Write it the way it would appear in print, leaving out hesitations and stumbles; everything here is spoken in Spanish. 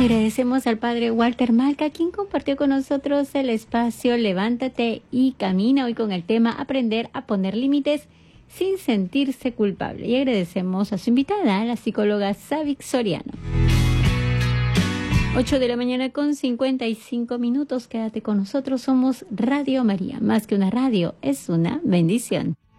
Agradecemos al padre Walter Malca, quien compartió con nosotros el espacio Levántate y Camina, hoy con el tema Aprender a poner límites sin sentirse culpable. Y agradecemos a su invitada, la psicóloga Savik Soriano. 8 de la mañana con 55 minutos. Quédate con nosotros. Somos Radio María. Más que una radio, es una bendición.